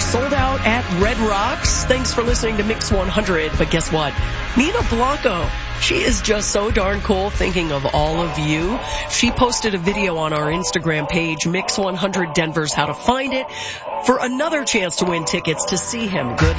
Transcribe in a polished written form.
sold out at Red Rocks. Thanks for listening to Mix 100. But guess what? Nina Blanco, she is just so darn cool, thinking of all of you. She posted a video on our Instagram page, Mix 100 Denver's How to Find It, for another chance to win tickets to see him. Good